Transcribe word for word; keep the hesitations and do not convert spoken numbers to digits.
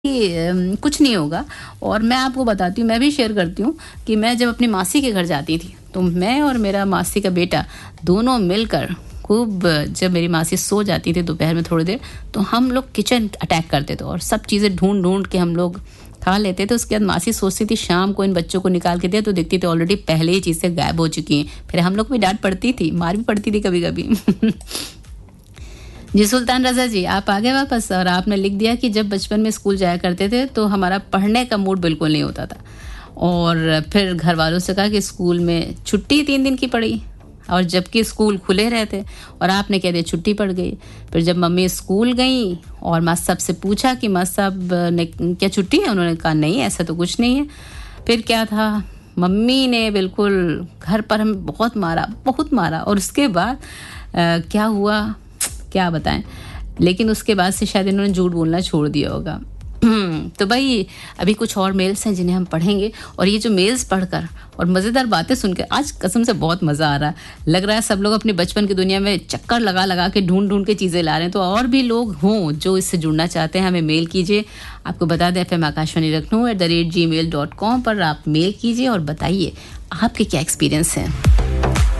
कि अम, कुछ नहीं होगा। और मैं आपको बताती हूँ, मैं भी शेयर करती हूँ कि मैं जब अपनी मासी के घर जाती थी तो मैं और मेरा मासी का बेटा दोनों मिलकर खूब, जब मेरी मासी सो जाती थी दोपहर में थोड़ी देर, तो हम लोग किचन अटैक करते थे और सब चीज़ें ढूंढ ढूंढ के हम लोग खा लेते थे। उसके बाद मासी सोचती थी शाम को इन बच्चों को निकाल के दे, तो देखती थी ऑलरेडी पहले ही चीज़ें गायब हो चुकी हैं। फिर हम लोग भी डांट पड़ती थी, मार भी पड़ती थी कभी कभी। जी सुल्तान रज़ा जी, आप आ गए वापस और आपने लिख दिया कि जब बचपन में स्कूल जाया करते थे तो हमारा पढ़ने का मूड बिल्कुल नहीं होता था, और फिर घर वालों से कहा कि स्कूल में छुट्टी तीन दिन की पड़ी, और जबकि स्कूल खुले रहते, और आपने कह दिया छुट्टी पड़ गई। फिर जब मम्मी स्कूल गई और मास्टर साहब से पूछा कि मास्टर साहब ने क्या छुट्टी है, उन्होंने कहा नहीं ऐसा तो कुछ नहीं है। फिर क्या था, मम्मी ने बिल्कुल घर पर हमें बहुत मारा बहुत मारा, और उसके बाद आ, क्या हुआ क्या बताएं, लेकिन उसके बाद से शायद इन्होंने झूठ बोलना छोड़ दिया होगा। तो भाई अभी कुछ और मेल्स हैं जिन्हें हम पढ़ेंगे, और ये जो मेल्स पढ़कर और मज़ेदार बातें सुनकर आज कसम से बहुत मज़ा आ रहा है। लग रहा है सब लोग अपनी बचपन की दुनिया में चक्कर लगा लगा के ढूंढ ढूंढ के चीज़ें ला रहे हैं। तो और भी लोग हों जो इससे जुड़ना चाहते हैं, हमें मेल कीजिए। आपको बता दें F M Akashvani Lucknow at the rate ji mail dot com पर आप मेल कीजिए और बताइए आपके क्या एक्सपीरियंस हैं।